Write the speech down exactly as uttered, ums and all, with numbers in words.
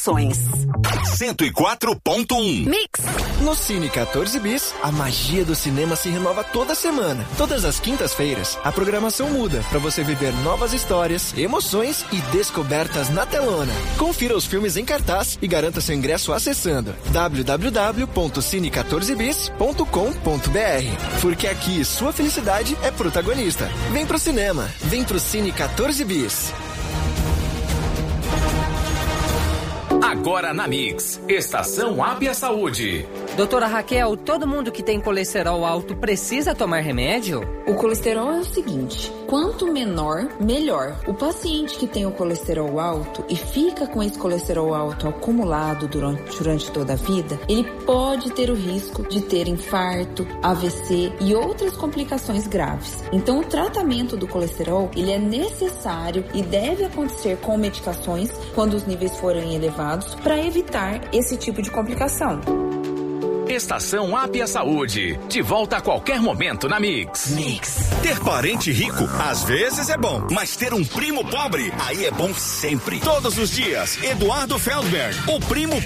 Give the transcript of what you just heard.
emoções. cento e quatro ponto um Mix. No Cine quatorze Bis, a magia do cinema se renova toda semana. Todas as quintas-feiras, a programação muda para você viver novas histórias, emoções e descobertas na telona. Confira os filmes em cartaz e garanta seu ingresso acessando w w w ponto cine quatorze bis ponto com ponto b r. Porque aqui sua felicidade é protagonista. Vem pro cinema, vem pro Cine quatorze Bis. Agora na Mix, Estação Ápia Saúde. Doutora Raquel, todo mundo que tem colesterol alto precisa tomar remédio? O colesterol é o seguinte, quanto menor, melhor. O paciente que tem o colesterol alto e fica com esse colesterol alto acumulado durante, durante toda a vida, ele pode ter o risco de ter infarto, A V C e outras complicações graves. Então, o tratamento do colesterol, ele é necessário e deve acontecer com medicações quando os níveis forem elevados para evitar esse tipo de complicação. Estação Ápia Saúde, de volta a qualquer momento na Mix. Mix. Ter parente rico, às vezes é bom, mas ter um primo pobre, aí é bom sempre. Todos os dias, Eduardo Feldberg, o primo